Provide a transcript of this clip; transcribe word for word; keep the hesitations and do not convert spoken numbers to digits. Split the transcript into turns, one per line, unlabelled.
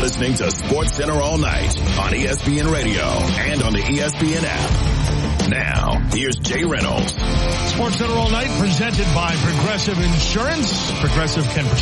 listening to Sports Center all night on E S P N Radio and on the E S P N app. Now, here's Jay Reynolds.
Sports Center all night presented by Progressive Insurance. Progressive can